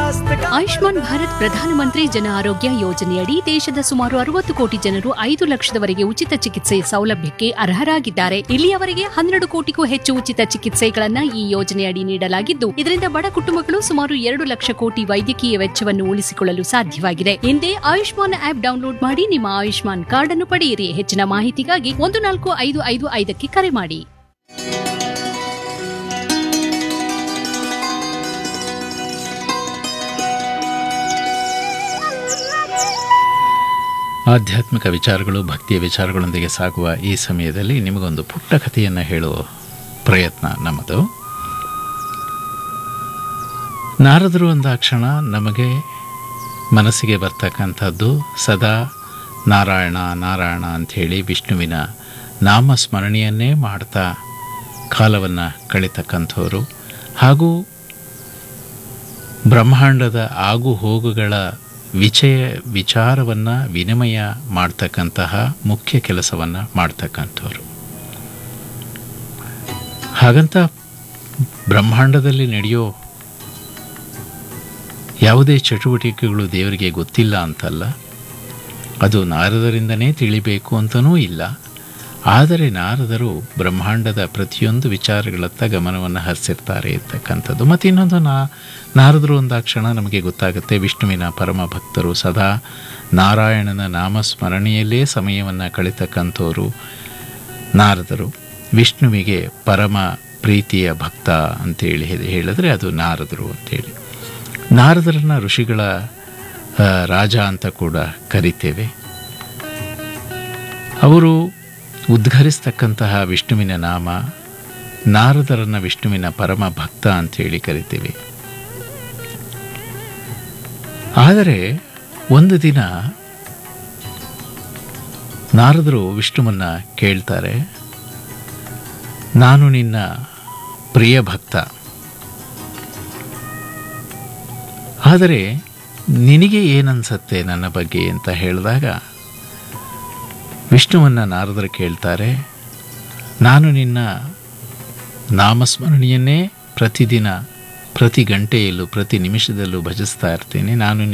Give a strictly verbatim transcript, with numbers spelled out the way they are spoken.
स्वास्थ्य का ಆಯುಷ್ಮಾನ್ ಭಾರತ್ ಪ್ರಧಾನಮಂತ್ರಿ ಜನ ಆರೋಗ್ಯ ಯೋಜನೆಯಡಿ ದೇಶದ ಸುಮಾರು ಅರವತ್ತು ಕೋಟಿ ಜನರು ಐದು ಲಕ್ಷದವರೆಗೆ ಉಚಿತ ಚಿಕಿತ್ಸೆ ಸೌಲಭ್ಯಕ್ಕೆ ಅರ್ಹರಾಗಿದ್ದಾರೆ. ಇಲ್ಲಿಯವರೆಗೆ ಹನ್ನೆರಡು ಕೋಟಿಗೂ ಹೆಚ್ಚು ಉಚಿತ ಚಿಕಿತ್ಸೆಗಳನ್ನ ಈ ಯೋಜನೆಯಡಿ ನೀಡಲಾಗಿದ್ದು, ಇದರಿಂದ ಬಡ ಕುಟುಂಬಗಳು ಸುಮಾರು ಎರಡು ಲಕ್ಷ ಕೋಟಿ ವೈದ್ಯಕೀಯ ವೆಚ್ಚವನ್ನು ಉಳಿಸಿಕೊಳ್ಳಲು ಸಾಧ್ಯವಾಗಿದೆ. ಹಿಂದೆ ಆಯುಷ್ಮಾನ್ ಆಪ್ ಡೌನ್ಲೋಡ್ ಮಾಡಿ ನಿಮ್ಮ ಆಯುಷ್ಮಾನ್ ಕಾರ್ಡ್ ಅನ್ನು ಪಡೆಯಿರಿ. ಹೆಚ್ಚಿನ ಮಾಹಿತಿಗಾಗಿ ಒಂದು ನಾಲ್ಕು ಐದು ಐದು ಐದಕ್ಕೆ ಕರೆ ಮಾಡಿ. ಆಧ್ಯಾತ್ಮಿಕ ವಿಚಾರಗಳು, ಭಕ್ತಿಯ ವಿಚಾರಗಳೊಂದಿಗೆ ಸಾಗುವ ಈ ಸಮಯದಲ್ಲಿ ನಿಮಗೊಂದು ಪುಟ್ಟ ಕಥೆಯನ್ನು ಹೇಳುವ ಪ್ರಯತ್ನ ನಮ್ಮದು. ನಾರದರು ಅಂದಾಕ್ಷಣ ನಮಗೆ ಮನಸ್ಸಿಗೆ ಬರ್ತಕ್ಕಂಥದ್ದು ಸದಾ ನಾರಾಯಣ ನಾರಾಯಣ ಅಂಥೇಳಿ ವಿಷ್ಣುವಿನ ನಾಮಸ್ಮರಣೆಯನ್ನೇ ಮಾಡ್ತಾ ಕಾಲವನ್ನು ಕಳೀತಕ್ಕಂಥವರು, ಹಾಗೂ ಬ್ರಹ್ಮಾಂಡದ ಆಗು ಹೋಗುಗಳ ವಿಷಯ ವಿಚಾರವನ್ನು ವಿನಿಮಯ ಮಾಡ್ತಕ್ಕಂತಹ ಮುಖ್ಯ ಕೆಲಸವನ್ನು ಮಾಡ್ತಕ್ಕಂಥವ್ರು. ಹಾಗಂತ ಬ್ರಹ್ಮಾಂಡದಲ್ಲಿ ನಡೆಯೋ ಯಾವುದೇ ಚಟುವಟಿಕೆಗಳು ದೇವರಿಗೆ ಗೊತ್ತಿಲ್ಲ ಅಂತಲ್ಲ, ಅದು ನಾರದರಿಂದನೇ ತಿಳಿಬೇಕು ಅಂತನೂ ಇಲ್ಲ. ಆದರೆ ನಾರದರು ಬ್ರಹ್ಮಾಂಡದ ಪ್ರತಿಯೊಂದು ವಿಚಾರಗಳತ್ತ ಗಮನವನ್ನು ಹರಿಸಿರ್ತಾರೆ ಇರ್ತಕ್ಕಂಥದ್ದು. ಮತ್ತು ಇನ್ನೊಂದು ನಾ ನಾರದರು ಒಂದಾಕ್ಷಣ ನಮಗೆ ಗೊತ್ತಾಗುತ್ತೆ, ವಿಷ್ಣುವಿನ ಪರಮ ಭಕ್ತರು, ಸದಾ ನಾರಾಯಣನ ನಾಮಸ್ಮರಣೆಯಲ್ಲೇ ಸಮಯವನ್ನು ಕಳೀತಕ್ಕಂಥವರು ನಾರದರು. ವಿಷ್ಣುವಿಗೆ ಪರಮ ಪ್ರೀತಿಯ ಭಕ್ತ ಅಂತೇಳಿ ಹೇಳಿದ್ರೆ ಅದು ನಾರದರು ಅಂತೇಳಿ. ನಾರದರನ್ನು ಋಷಿಗಳ ರಾಜ ಅಂತ ಕೂಡ ಕರಿತೇವೆ. ಅವರು ಉದ್ಘರಿಸ್ತಕ್ಕಂತಹ ವಿಷ್ಣುವಿನ ನಾಮ, ನಾರದರನ್ನು ವಿಷ್ಣುವಿನ ಪರಮ ಭಕ್ತ ಅಂಥೇಳಿ ಕರಿತೀವಿ. ಆದರೆ ಒಂದು ದಿನ ನಾರದರು ವಿಷ್ಣುವನ್ನ ಕೇಳ್ತಾರೆ, ನಾನು ನಿನ್ನ ಪ್ರಿಯ ಭಕ್ತ, ಆದರೆ ನಿನಗೆ ಏನನ್ಸತ್ತೆ ನನ್ನ ಬಗ್ಗೆ ಅಂತ ಹೇಳಿದಾಗ ವಿಷ್ಣುವನ್ನು ನಾರದರು ಕೇಳ್ತಾರೆ, ನಾನು ನಿನ್ನ ನಾಮಸ್ಮರಣೆಯನ್ನೇ ಪ್ರತಿದಿನ, ಪ್ರತಿ ಗಂಟೆಯಲ್ಲೂ, ಪ್ರತಿ ನಿಮಿಷದಲ್ಲೂ ಭಜಿಸ್ತಾ ಇರ್ತೀನಿ. ನಾನು